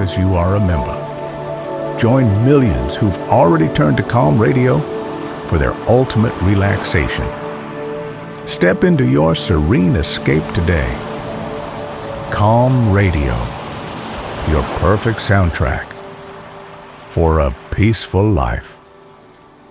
as you are a member. Join millions who've already turned to Calm Radio for their ultimate relaxation. Step into your serene escape today. Calm Radio, your perfect soundtrack for a peaceful life.